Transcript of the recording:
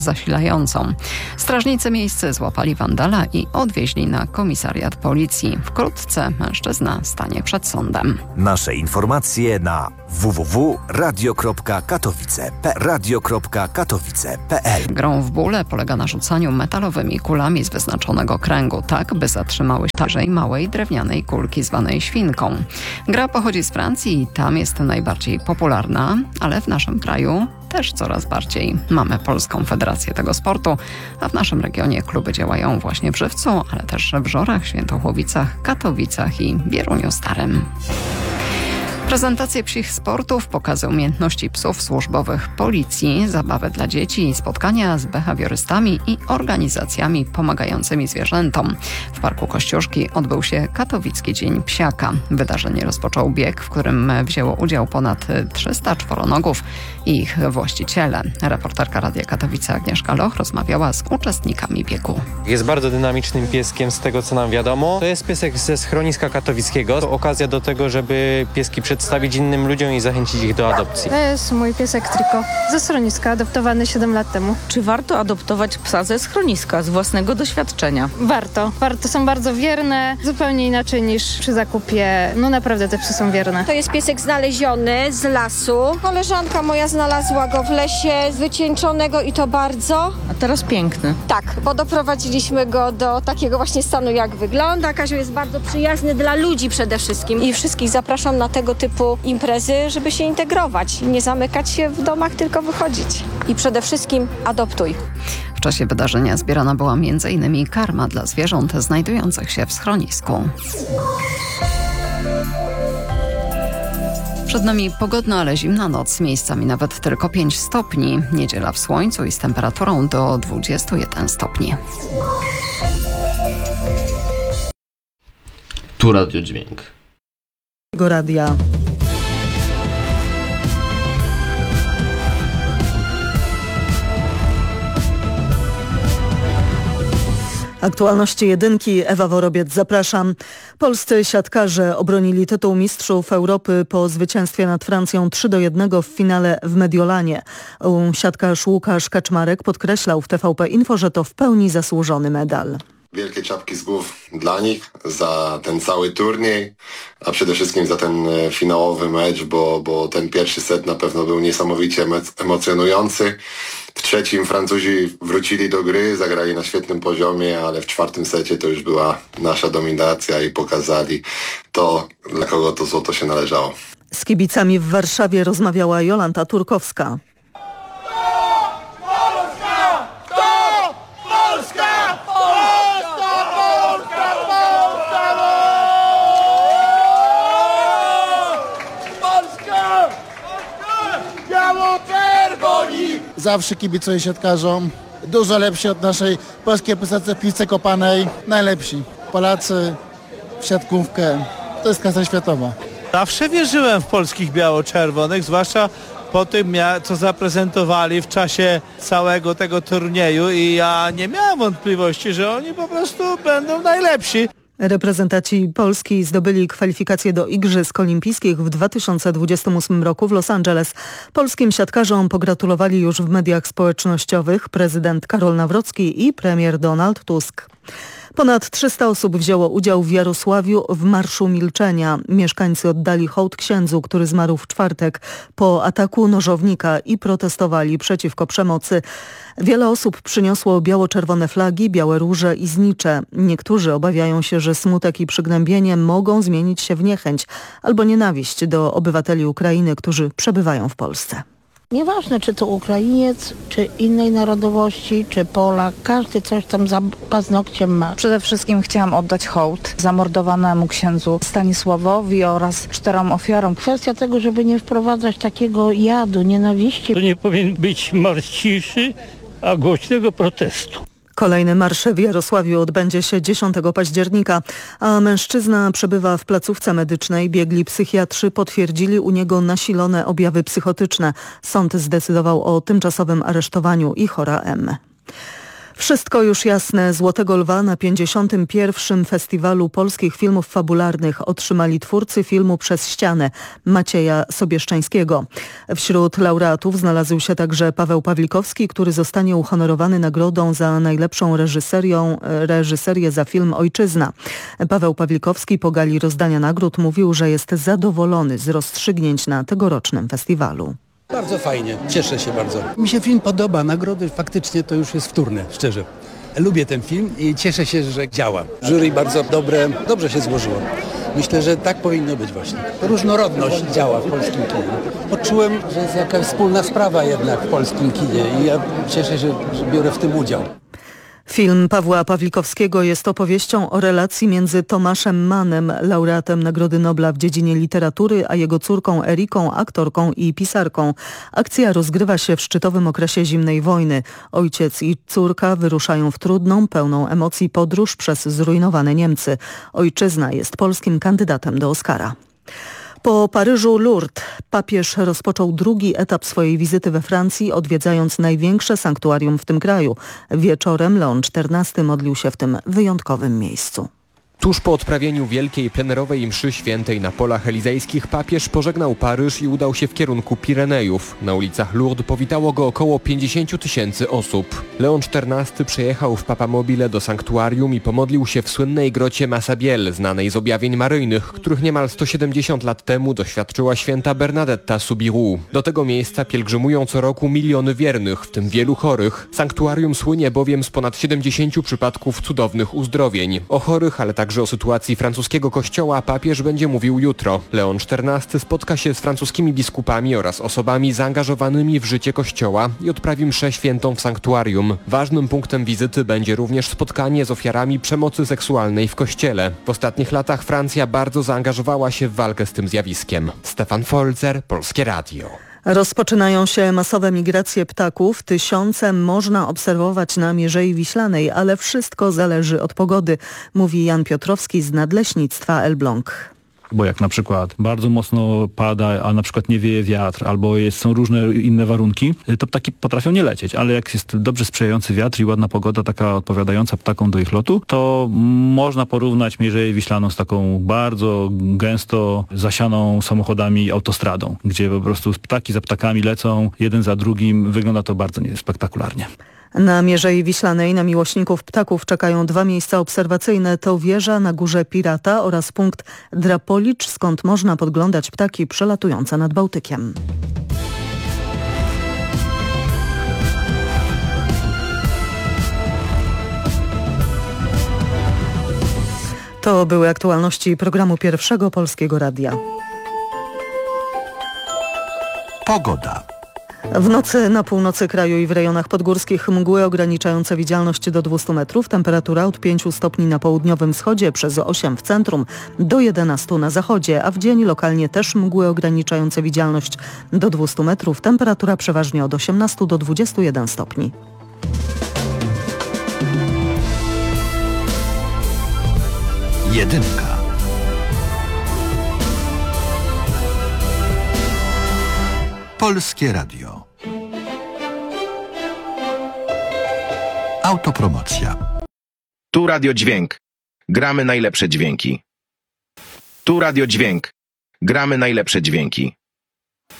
zasilającą. Strażnicy miejscy złapali wandala i odwieźli na komisariat policji. Wkrótce mężczyzna stanie przed sądem. Nasze informacje na www.radio.katowice.pl. Grą w bóle polega na rzucaniu metalowymi kulami z wyznaczonego kręgu, tak by zatrzymały się małej drewnianej kulki zwanej świnką. Gra pochodzi z Francji i tam jest najbardziej popularna, ale w naszym kraju też coraz bardziej. Mamy Polską Federację tego sportu, a w naszym regionie kluby działają właśnie w Żywcu, ale też w Żorach, Świętochłowicach, Katowicach i Bieruniu Starym. Prezentacje psich sportów, pokazy umiejętności psów służbowych policji, zabawy dla dzieci i spotkania z behawiorystami i organizacjami pomagającymi zwierzętom. W Parku Kościuszki odbył się Katowicki Dzień Psiaka. Wydarzenie rozpoczął bieg, w którym wzięło udział ponad 300 czworonogów i ich właściciele. Reporterka Radia Katowice Agnieszka Loch rozmawiała z uczestnikami biegu. Jest bardzo dynamicznym pieskiem z tego, co nam wiadomo. To jest piesek ze schroniska katowickiego. To okazja do tego, żeby pieski przedstawić innym ludziom i zachęcić ich do adopcji. To jest mój piesek Triko ze schroniska, adoptowany 7 lat temu. Czy warto adoptować psa ze schroniska z własnego doświadczenia? Warto. Są bardzo wierne, zupełnie inaczej niż przy zakupie. No naprawdę te psy są wierne. To jest piesek znaleziony z lasu. Koleżanka moja znalazła go w lesie, wycieńczonego i to bardzo. A teraz piękny. Tak, bo doprowadziliśmy go do takiego właśnie stanu, jak wygląda. Kazio jest bardzo przyjazny dla ludzi przede wszystkim i wszystkich zapraszam na tego typu imprezy, żeby się integrować. Nie zamykać się w domach, tylko wychodzić. I przede wszystkim adoptuj. W czasie wydarzenia zbierana była m.in. karma dla zwierząt znajdujących się w schronisku. Przed nami pogodna, ale zimna noc, miejscami nawet tylko 5 stopni. Niedziela w słońcu i z temperaturą do 21 stopni. Tu Radiodźwięk. Radia. Aktualności jedynki, Ewa Worobiec, zapraszam. Polscy siatkarze obronili tytuł mistrzów Europy po zwycięstwie nad Francją 3-1 w finale w Mediolanie. Siatkarz Łukasz Kaczmarek podkreślał w TVP Info, że to w pełni zasłużony medal. Wielkie czapki z głów dla nich za ten cały turniej, a przede wszystkim za ten finałowy mecz, bo ten pierwszy set na pewno był niesamowicie emocjonujący. W trzecim Francuzi wrócili do gry, zagrali na świetnym poziomie, ale w czwartym secie to już była nasza dominacja i pokazali to, dla kogo to złoto się należało. Z kibicami w Warszawie rozmawiała Jolanta Turkowska. Zawsze kibicuję siatkarzom. Dużo lepsi od naszej polskiej reprezentacji w piłce kopanej. Najlepsi. Polacy w siatkówkę. To jest klasa światowa. Zawsze wierzyłem w polskich biało-czerwonych, zwłaszcza po tym, co zaprezentowali w czasie całego tego turnieju i ja nie miałem wątpliwości, że oni po prostu będą najlepsi. Reprezentanci Polski zdobyli kwalifikacje do Igrzysk Olimpijskich w 2028 roku w Los Angeles. Polskim siatkarzom pogratulowali już w mediach społecznościowych prezydent Karol Nawrocki i premier Donald Tusk. Ponad 300 osób wzięło udział w Jarosławiu w Marszu Milczenia. Mieszkańcy oddali hołd księdzu, który zmarł w czwartek po ataku nożownika i protestowali przeciwko przemocy. Wiele osób przyniosło biało-czerwone flagi, białe róże i znicze. Niektórzy obawiają się, że smutek i przygnębienie mogą zmienić się w niechęć albo nienawiść do obywateli Ukrainy, którzy przebywają w Polsce. Nieważne, czy to Ukrainiec, czy innej narodowości, czy Polak, każdy coś tam za paznokciem ma. Przede wszystkim chciałam oddać hołd zamordowanemu księdzu Stanisławowi oraz 4 ofiarom. Kwestia tego, żeby nie wprowadzać takiego jadu, nienawiści. To nie powinien być marsz ciszy, a głośnego protestu. Kolejny marsz w Jarosławiu odbędzie się 10 października, a mężczyzna przebywa w placówce medycznej. Biegli psychiatrzy potwierdzili u niego nasilone objawy psychotyczne. Sąd zdecydował o tymczasowym aresztowaniu i chora M. Wszystko już jasne. Złotego Lwa na 51. Festiwalu Polskich Filmów Fabularnych otrzymali twórcy filmu Przez ścianę Macieja Sobieszczańskiego. Wśród laureatów znalazł się także Paweł Pawlikowski, który zostanie uhonorowany nagrodą za najlepszą reżyserię za film Ojczyzna. Paweł Pawlikowski po gali rozdania nagród mówił, że jest zadowolony z rozstrzygnięć na tegorocznym festiwalu. Bardzo fajnie, cieszę się bardzo. Mi się film podoba, nagrody faktycznie to już jest wtórne, szczerze. Lubię ten film i cieszę się, że działa. Jury bardzo dobre, dobrze się złożyło. Myślę, że tak powinno być właśnie. Różnorodność działa w polskim kinie. Poczułem, że jest jakaś wspólna sprawa jednak w polskim kinie i ja cieszę się, że biorę w tym udział. Film Pawła Pawlikowskiego jest opowieścią o relacji między Tomaszem Mannem, laureatem Nagrody Nobla w dziedzinie literatury, a jego córką Eriką, aktorką i pisarką. Akcja rozgrywa się w szczytowym okresie zimnej wojny. Ojciec i córka wyruszają w trudną, pełną emocji podróż przez zrujnowane Niemcy. Ojczyzna jest polskim kandydatem do Oscara. Po Paryżu Lourdes papież rozpoczął drugi etap swojej wizyty we Francji, odwiedzając największe sanktuarium w tym kraju. Wieczorem Leon XIV modlił się w tym wyjątkowym miejscu. Tuż po odprawieniu wielkiej plenerowej mszy świętej na polach elizejskich papież pożegnał Paryż i udał się w kierunku Pirenejów. Na ulicach Lourdes powitało go około 50 000 osób. Leon XIV przyjechał w Papamobile do sanktuarium i pomodlił się w słynnej grocie Massabielle, znanej z objawień maryjnych, których niemal 170 lat temu doświadczyła święta Bernadetta Soubirous. Do tego miejsca pielgrzymują co roku miliony wiernych, w tym wielu chorych. Sanktuarium słynie bowiem z ponad 70 przypadków cudownych uzdrowień. O chorych, ale także o sytuacji francuskiego kościoła papież będzie mówił jutro. Leon XIV spotka się z francuskimi biskupami oraz osobami zaangażowanymi w życie kościoła i odprawi mszę świętą w sanktuarium. Ważnym punktem wizyty będzie również spotkanie z ofiarami przemocy seksualnej w kościele. W ostatnich latach Francja bardzo zaangażowała się w walkę z tym zjawiskiem. Stefan Folzer, Polskie Radio. Rozpoczynają się masowe migracje ptaków. Tysiące można obserwować na Mierzei Wiślanej, ale wszystko zależy od pogody, mówi Jan Piotrowski z Nadleśnictwa Elbląg. Bo jak na przykład bardzo mocno pada, a na przykład nie wieje wiatr, albo są różne inne warunki, to ptaki potrafią nie lecieć, ale jak jest dobrze sprzyjający wiatr i ładna pogoda, taka odpowiadająca ptakom do ich lotu, to można porównać Mierzeję Wiślaną z taką bardzo gęsto zasianą samochodami autostradą, gdzie po prostu ptaki za ptakami lecą, jeden za drugim. Wygląda to bardzo spektakularnie. Na Mierzei Wiślanej na miłośników ptaków czekają 2 miejsca obserwacyjne. To wieża na Górze Pirata oraz punkt Drapolicz, skąd można podglądać ptaki przelatujące nad Bałtykiem. To były aktualności programu Pierwszego Polskiego Radia. Pogoda. W nocy na północy kraju i w rejonach podgórskich mgły ograniczające widzialność do 200 metrów. Temperatura od 5 stopni na południowym wschodzie, przez 8 w centrum, do 11 na zachodzie, a w dzień lokalnie też mgły ograniczające widzialność do 200 metrów. Temperatura przeważnie od 18 do 21 stopni. Jedynka. Polskie Radio. Autopromocja. Tu Radio Dźwięk. Gramy najlepsze dźwięki. Tu Radio Dźwięk. Gramy najlepsze dźwięki.